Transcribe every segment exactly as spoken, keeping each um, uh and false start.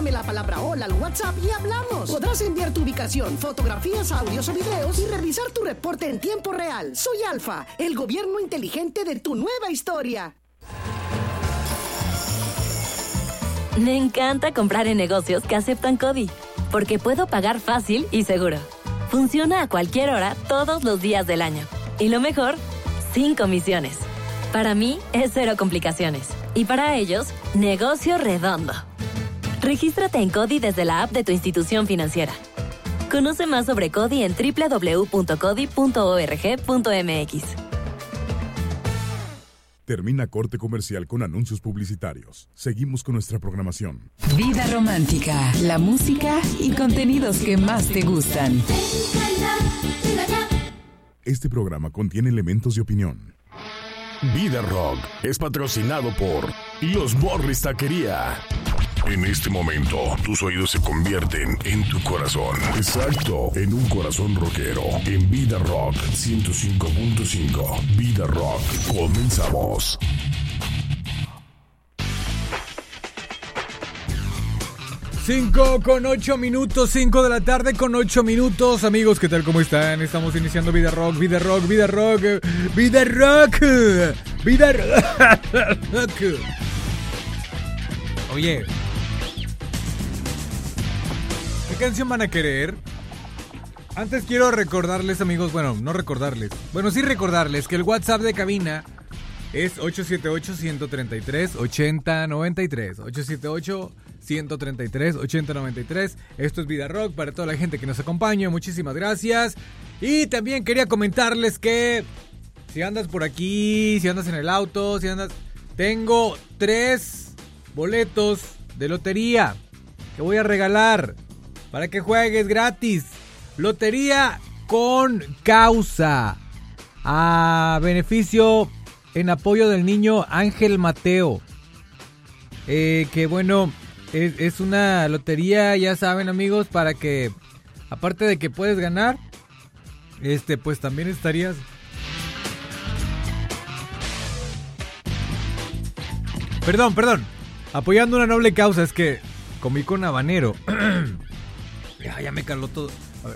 Mándame la palabra hola al WhatsApp y hablamos. Podrás enviar tu ubicación, fotografías, audios o videos y revisar tu reporte en tiempo real. Soy Alfa, el gobierno inteligente de tu nueva historia. Me encanta comprar en negocios que aceptan CODI, porque puedo pagar fácil y seguro. Funciona a cualquier hora, todos los días del año. Y lo mejor, sin comisiones. Para mí, es cero complicaciones. Y para ellos, negocio redondo. Regístrate en CODI desde la app de tu institución financiera. Conoce más sobre CODI en doble u doble u doble u punto codi punto org punto m x. Termina corte comercial con anuncios publicitarios. Seguimos con nuestra programación. Vida romántica, la música y contenidos que más te gustan. Este programa contiene elementos de opinión. Vida Rock es patrocinado por Los Morris Taquería. En este momento, tus oídos se convierten en tu corazón. Exacto, en un corazón rockero. En Vida Rock ciento cinco punto cinco. Vida Rock. Comenzamos. Cinco con ocho minutos, cinco de la tarde con ocho minutos. Amigos, ¿qué tal? ¿Cómo están? Estamos iniciando Vida Rock, Vida Rock, Vida Rock, Vida Rock, Vida Rock. Oye, ¿qué canción van a querer? Antes quiero recordarles, amigos, bueno, no recordarles, bueno, sí recordarles que el WhatsApp de cabina es ocho siete ocho, uno tres tres, ocho cero nueve tres. ocho siete ocho, uno tres tres, ocho cero nueve tres. Esto es Vida Rock para toda la gente que nos acompaña. Muchísimas gracias. Y también quería comentarles que si andas por aquí, si andas en el auto, si andas... Tengo tres boletos de lotería que voy a regalar para que juegues gratis. Lotería con causa, a beneficio en apoyo del niño Ángel Mateo. Eh, que bueno, es, es una lotería, ya saben, amigos, para que aparte de que puedes ganar, este pues también estarías... Perdón, perdón. Apoyando una noble causa, es que comí con habanero. ya, ya me caló todo.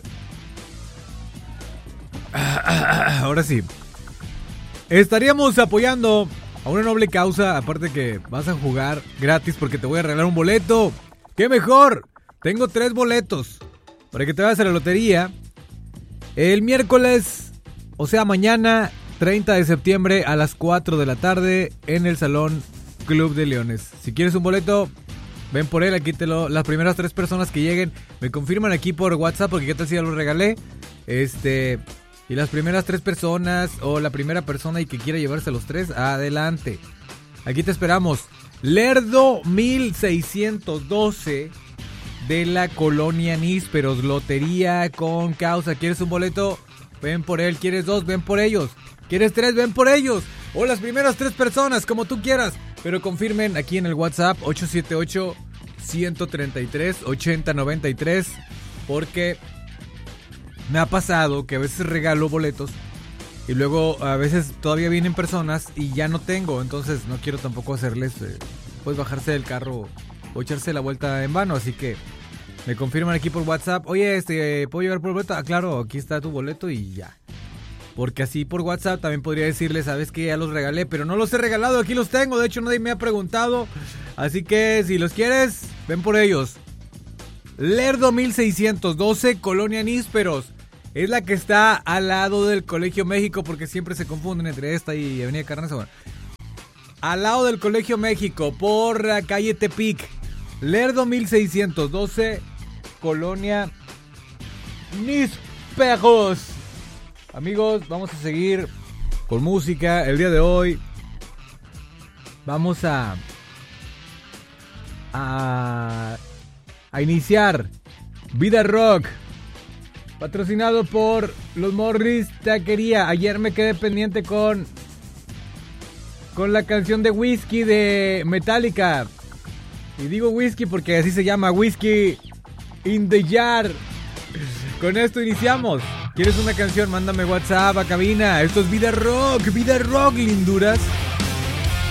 A ver. Ahora sí. Estaríamos apoyando a una noble causa, aparte que vas a jugar gratis porque te voy a regalar un boleto. ¡Qué mejor! Tengo tres boletos para que te vayas a la lotería. El miércoles, o sea mañana, treinta de septiembre a las cuatro de la tarde en el Salón Club de Leones. Si quieres un boleto, ven por él, aquí te lo... Las primeras tres personas que lleguen me confirman aquí por WhatsApp, porque qué tal si ya lo regalé. Este... Y las primeras tres personas, o la primera persona y que quiera llevarse los tres, adelante. Aquí te esperamos. Lerdo mil seiscientos doce de la Colonia Nísperos. Lotería con causa. ¿Quieres un boleto? Ven por él. ¿Quieres dos? Ven por ellos. ¿Quieres tres? Ven por ellos. O las primeras tres personas, como tú quieras. Pero confirmen aquí en el WhatsApp ocho siete ocho, uno tres tres, ocho cero nueve tres. Porque me ha pasado que a veces regalo boletos y luego a veces todavía vienen personas y ya no tengo. Entonces no quiero tampoco hacerles eh, pues bajarse del carro o echarse la vuelta en vano. Así que me confirman aquí por WhatsApp. Oye, este, ¿puedo llevar por el boleto? Ah, claro, aquí está tu boleto y ya. Porque así por WhatsApp también podría decirles, sabes que ya los regalé, pero no los he regalado, aquí los tengo. De hecho nadie me ha preguntado. Así que si los quieres, ven por ellos. Lerdo mil seiscientos doce, Colonia Nísperos. Es la que está al lado del Colegio México, porque siempre se confunden entre esta y Avenida Carranza. Bueno, al lado del Colegio México, por la calle Tepic. Lerdo mil seiscientos doce, Colonia Nísperos. Amigos, vamos a seguir con música el día de hoy. Vamos a... A... A iniciar Vida Rock, patrocinado por Los Morris Taquería. Ayer me quedé pendiente con Con la canción de Whiskey de Metallica. Y digo whisky porque así se llama, Whiskey in the Jar. Con esto iniciamos. ¿Quieres una canción? Mándame WhatsApp a cabina. Esto es Vida Rock, Vida Rock, linduras.